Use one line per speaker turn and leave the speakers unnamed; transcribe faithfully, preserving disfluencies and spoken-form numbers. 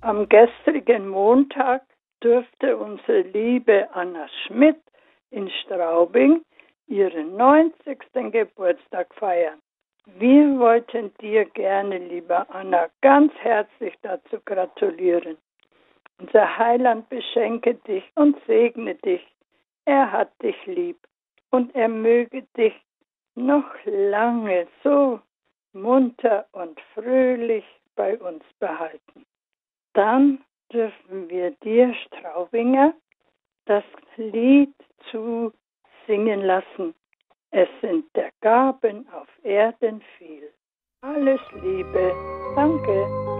Am gestrigen Montag dürfte unsere liebe Anna Schmidt in Straubing ihren neunzigsten Geburtstag feiern. Wir wollten dir gerne, liebe Anna, ganz herzlich dazu gratulieren. Unser Heiland beschenke dich und segne dich. Er hat dich lieb und er möge dich noch lange so munter und fröhlich bei uns behalten. Dann dürfen wir dir, Straubinger, das Lied zu singen lassen. Es sind der Gaben auf Erden viel. Alles Liebe. Danke.